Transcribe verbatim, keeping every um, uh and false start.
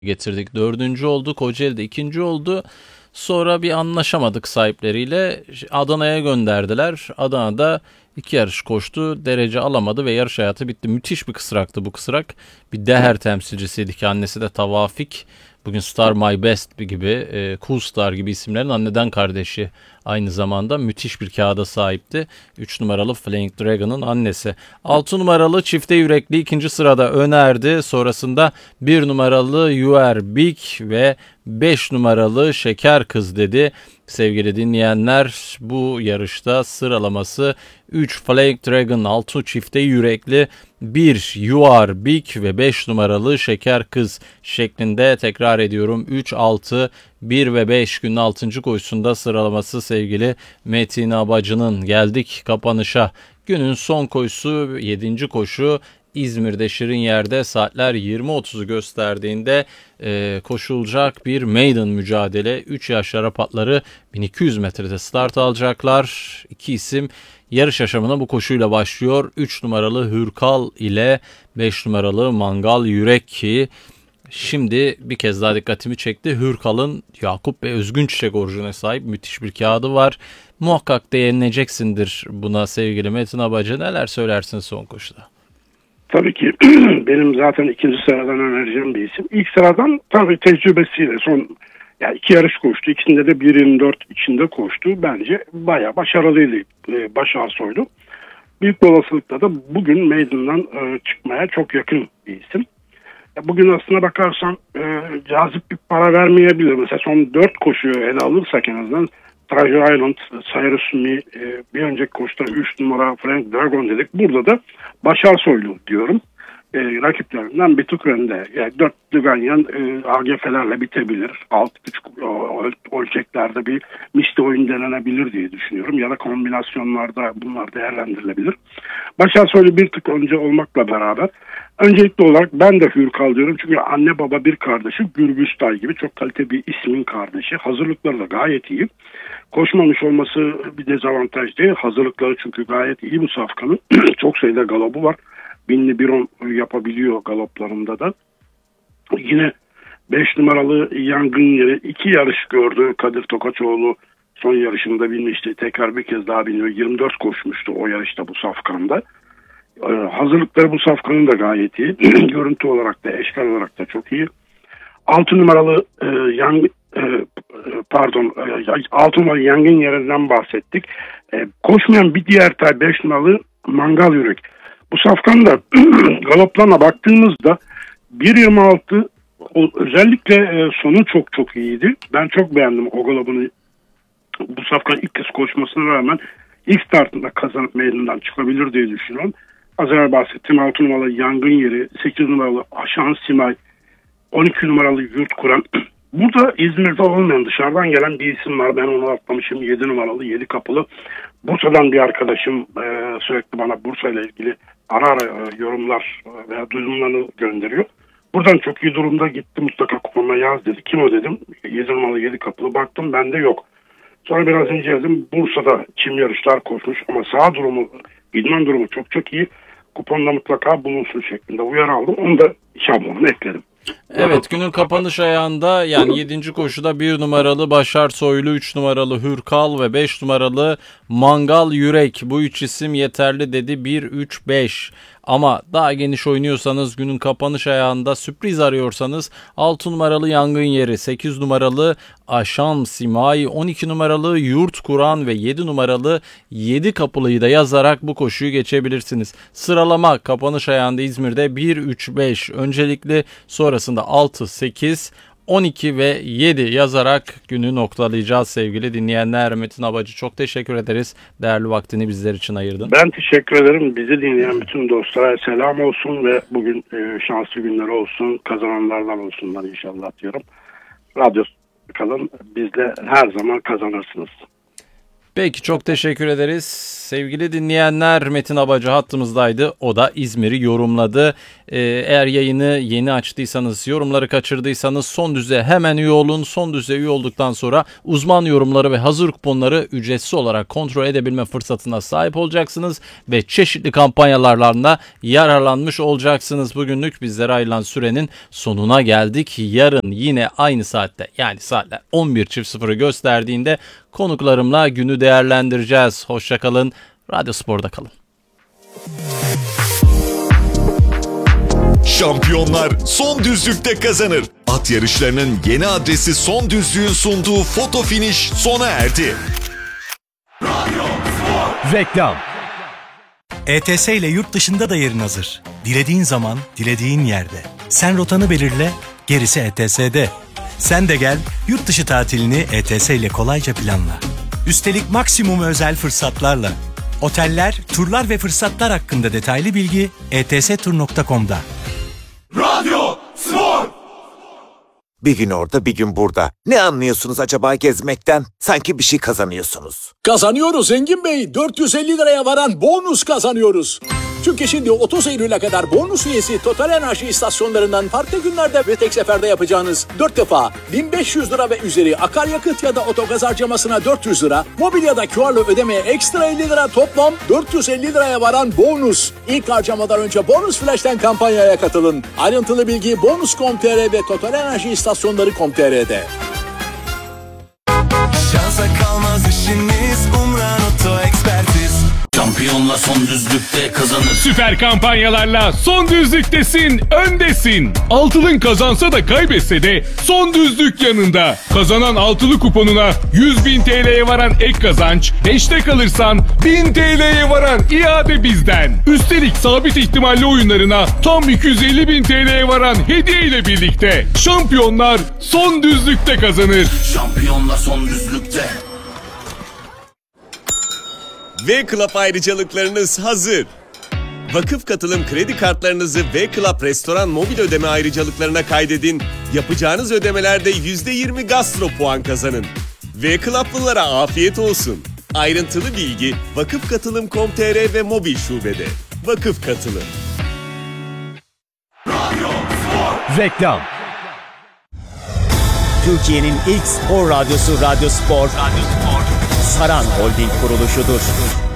getirdik. Dördüncü oldu. Kocaeli'de ikinci oldu. Sonra bir anlaşamadık sahipleriyle. Adana'ya gönderdiler. Adana'da iki yarış koştu. Derece alamadı ve yarış hayatı bitti. Müthiş bir kısraktı bu kısrak. Bir Deher temsilcisiydi ki annesi de Tavafik. Bugün Star My Best gibi, e, Cool Star gibi isimlerin anneden kardeşi aynı zamanda müthiş bir kağıda sahipti. üç numaralı Flying Dragon'ın annesi. altı numaralı Çifte Yürekli ikinci sırada önerdi. Sonrasında bir numaralı You Are Big ve beş numaralı Şeker Kız dedi. Sevgili dinleyenler, bu yarışta sıralaması üç Flying Dragon, altı Çifte Yürekli, bir You Are Big ve beş numaralı Şeker Kız şeklinde. Tekrar ediyorum, üç, altı, bir ve beş günün altıncı koşusunda sıralaması sevgili Metin Abacı'nın. Geldik kapanışa. Günün son koşusu yedinci koşu. İzmir'de Şirinyer'de saatler yirmi otuzu gösterdiğinde e, koşulacak bir maiden mücadele. üç yaş Arap atları bin iki yüz metrede start alacaklar. İki isim yarış yaşamına bu koşuyla başlıyor. üç numaralı Hürkal ile beş numaralı Mangal Yürek ki şimdi bir kez daha dikkatimi çekti. Hürkal'ın Yakup ve Özgün Çiçek orijine sahip müthiş bir kağıdı var. Muhakkak değineceksindir buna sevgili Metin Abacı. Neler söylersin son koşuda? Tabii ki benim zaten ikinci sıradan önereceğim bir isim. İlk sıradan tabii tecrübesiyle son yani iki yarış koştu. İkisinde de bir yirmi dört içinde koştu. Bence bayağı başarılıydı. E, Baş Arsoylu. Büyük bir olasılıkla da bugün meydandan e, çıkmaya çok yakın bir isim. Ya bugün aslına bakarsan e, cazip bir para vermeyebilir. Mesela son dört koşuyu ele alırsak en azından Treasure Island, Cyrus Me, e, bir önceki koşuda üç numara Frank Dragon dedik. Burada da Başar Soylu diyorum. E, rakiplerinden bir tık önde. Yani dörtlü ganyan e, A G F'lerle bitebilir. Alt küçük ölçeklerde bir misli oyun denenebilir diye düşünüyorum. Ya da kombinasyonlarda bunlar değerlendirilebilir. Başar Soylu bir tık önce olmakla beraber öncelikli olarak ben de Hürkal diyorum. Çünkü anne baba bir kardeşi Gürbüztay gibi çok kaliteli bir ismin kardeşi. Hazırlıkları da gayet iyi. Koşmamış olması bir dezavantaj değil. Hazırlıkları çünkü gayet iyi bu safkanın. Çok sayıda galobu var. Binli bir on yapabiliyor galoplarında da. Yine beş numaralı Yangın Yeri iki yarış gördü. Kadir Tokaçoğlu son yarışında binmişti. Tekrar bir kez daha biniyor. yirmi dört koşmuştu o yarışta bu safkanda. Ee, hazırlıkları bu safkanın da gayet iyi. Görüntü olarak da eşkal olarak da çok iyi. altı numaralı e, yang, e, pardon e, altı numaralı Yangın Yerinden bahsettik. E, koşmayan bir diğer tay beş numaralı Mangal Yürek. Bu safkan da galoplarına baktığımızda bir yirmi altı o, özellikle e, sonu çok çok iyiydi. Ben çok beğendim o galopunu. Bu safkan ilk kez koşmasına rağmen ilk startında kazanıp meydandan çıkabilir diye düşünüyorum. Az önce bahsettiğim altı numaralı Yangın Yeri, sekiz numaralı Aşan Simay, on iki numaralı Yurt Kuran. Burada İzmir'de olmayan dışarıdan gelen bir isim var. Ben onu atlamışım. yedi numaralı Yedi Kapılı. Bursa'dan bir arkadaşım e, sürekli bana Bursa ile ilgili ara ara e, yorumlar veya duyumlarını gönderiyor. Buradan çok iyi durumda gitti, mutlaka kupama yaz dedi. Kim o dedim. yedi numaralı Yedi Kapılı. Baktım bende yok. Sonra biraz inceledim. Bursa'da çim yarışlar koşmuş ama sağ durumu, idman durumu çok çok iyi. Kuponda mutlaka bulunsun şeklinde uyarı aldım. Onu da şablonuna ekledim. Evet, günün kapanış ayağında yani yedinci koşuda bir numaralı Başar Soylu, üç numaralı Hürkal ve beş numaralı Mangal Yürek. Bu üç isim yeterli dedi. bir, üç, beş. Ama daha geniş oynuyorsanız günün kapanış ayağında sürpriz arıyorsanız altı numaralı Yangın Yeri, sekiz numaralı Aşam Simay, on iki numaralı Yurt Kuran ve yedi numaralı Yedi Kapılı'yı da yazarak bu koşuyu geçebilirsiniz. Sıralama kapanış ayağında İzmir'de bir, üç, beş öncelikli, sonrasında altı, sekiz, on iki ve yedi yazarak günü noktalayacağız sevgili dinleyenler. Metin Abacı, çok teşekkür ederiz. Değerli vaktini bizler için ayırdın. Ben teşekkür ederim. Bizi dinleyen bütün dostlara selam olsun ve bugün e, şanslı günleri olsun. Kazananlardan olsunlar inşallah diyorum. Radyo kalın. Bizle her zaman kazanırsınız. Peki, çok teşekkür ederiz. Sevgili dinleyenler, Metin Abacı hattımızdaydı. O da İzmir'i yorumladı. Ee, eğer yayını yeni açtıysanız, yorumları kaçırdıysanız son düzeye hemen üye olun. Son düzeye üye olduktan sonra uzman yorumları ve hazır kuponları ücretsiz olarak kontrol edebilme fırsatına sahip olacaksınız ve çeşitli kampanyalarla yararlanmış olacaksınız. Bugünlük bizlere ayrılan sürenin sonuna geldik. Yarın yine aynı saatte, yani saatler on bir sıfırı gösterdiğinde konuklarımla günü değerlendireceğiz. Hoşça kalın. Radyo Spor'da kalın. Şampiyonlar son düzlükte kazanır. At yarışlarının yeni adresi Son Düzlük'ün sunduğu foto finish sona erdi. Radyo Spor. Reklam. E T S ile yurt dışında da yerin hazır. Dilediğin zaman, dilediğin yerde. Sen rotanı belirle, gerisi E T S'de. Sen de gel, yurt dışı tatilini E T S ile kolayca planla. Üstelik maksimum özel fırsatlarla. Oteller, turlar ve fırsatlar hakkında detaylı bilgi e t s tur nokta com'da. Radyo Spor. Bir gün orada, bir gün burada. Ne anlıyorsunuz acaba gezmekten? Sanki bir şey kazanıyorsunuz. Kazanıyoruz Engin Bey. dört yüz elli liraya varan bonus kazanıyoruz. Çünkü şimdi otuz Eylül'e kadar bonus üyesi Total Enerji istasyonlarından farklı günlerde ve tek seferde yapacağınız dört defa bin beş yüz lira ve üzeri akaryakıt ya da otogaz harcamasına dört yüz lira, mobilyada Q R'lı ödemeye ekstra elli lira, toplam dört yüz elli liraya varan bonus. İlk harcamadan önce Bonus Flash'ten kampanyaya katılın. Ayrıntılı bilgi bonus nokta com nokta t r ve Total Enerji istasyonları nokta com nokta t r'de. Şansa kalmaz işiniz, Umran Oto Ekspertiz. Şampiyonla son düzlükte kazanır. Süper kampanyalarla son düzlüktesin, öndesin. Altılın kazansa da kaybetse de son düzlük yanında. Kazanan altılı kuponuna yüz bin T L'ye varan ek kazanç, beşte kalırsan bin T L'ye varan iade bizden. Üstelik sabit ihtimalli oyunlarına tam iki yüz elli bin T L'ye varan hediye ile birlikte. Şampiyonlar son düzlükte kazanır. Şampiyonlar son düzlükte. V-Club ayrıcalıklarınız hazır. Vakıf katılım kredi kartlarınızı V-Club restoran mobil ödeme ayrıcalıklarına kaydedin. Yapacağınız ödemelerde yüzde yirmi gastro puan kazanın. V-Club'lılara afiyet olsun. Ayrıntılı bilgi vakıf katılım nokta com nokta t r ve mobil şubede. Vakıf Katılım. Radyo Spor. Reklam. Türkiye'nin ilk spor radyosu Radyo Spor. Radyo Spor. Saran Holding kuruluşudur.